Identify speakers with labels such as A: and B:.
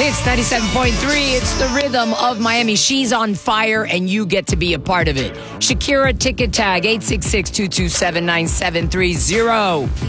A: It's 97.3. It's the rhythm of Miami. She's on fire, and you get to be a part of it. Shakira ticket tag, 866-227-9730.